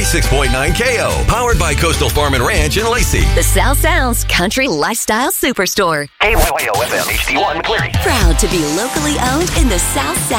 96.9 KO. Powered by Coastal Farm and Ranch in Lacey. The South Sounds Country Lifestyle Superstore. KYOFM HD1 McCleary. Proud to be locally owned in the South Sound.